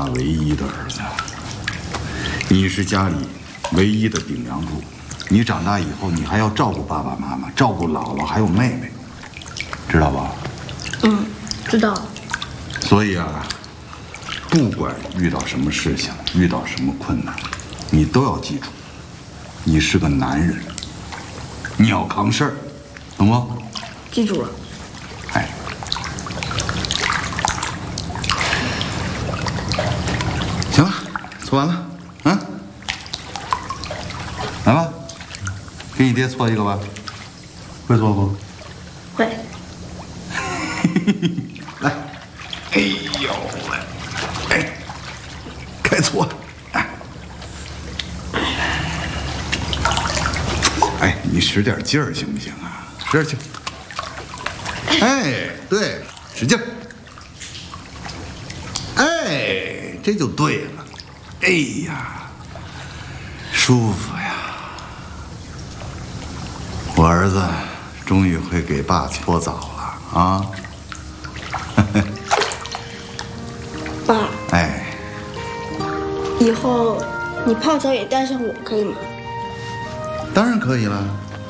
唯一的儿子，你是家里唯一的顶梁柱。你长大以后，你还要照顾爸爸妈妈，照顾姥姥还有妹妹，知道吧？ 嗯，知道。 所以啊，不管遇到什么事情，遇到什么困难，你都要记住，你是个男人，你要扛事儿，懂吗？ 记住了。 哎，行了，搓完了，啊，来吧，给你爹搓一个吧，会搓不？ 会。 来，哎呦喂，哎，该搓了，哎，你使点劲儿行不行啊？使点劲儿。哎，对，使劲儿。哎，这就对了。哎呀，舒服呀！我儿子终于会给爸搓澡了啊！ 爸。 哎， 以后你泡澡也带上我可以吗？ 当然可以了。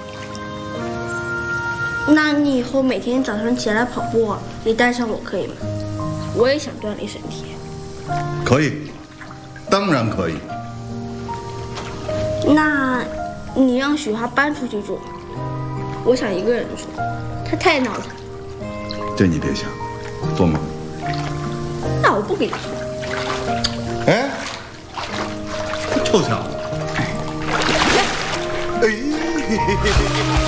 那你以后每天早上起来跑步也带上我可以吗？我也想锻炼身体。 可以，当然可以。 那你让许华搬出去住，我想一个人住，他太闹腾。 这你别想，做梦。 那我不给你说。 哎，臭小子！哎。